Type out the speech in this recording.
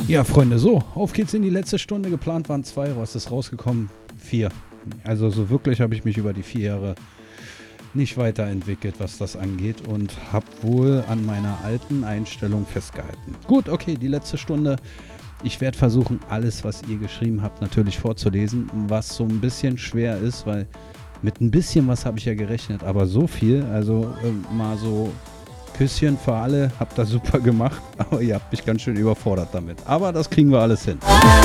Ja, Freunde, so, auf geht's in die letzte Stunde. Geplant waren 2, was ist rausgekommen? 4. Also so wirklich habe ich mich über die 4 Jahre nicht weiterentwickelt, was das angeht, und habe wohl an meiner alten Einstellung festgehalten. Gut, okay, die letzte Stunde. Ich werde versuchen, alles, was ihr geschrieben habt, natürlich vorzulesen, was so ein bisschen schwer ist, weil mit ein bisschen was habe ich ja gerechnet, aber so viel, also mal so Küsschen für alle, habt das super gemacht, aber ihr habt mich ganz schön überfordert damit. Aber das kriegen wir alles hin.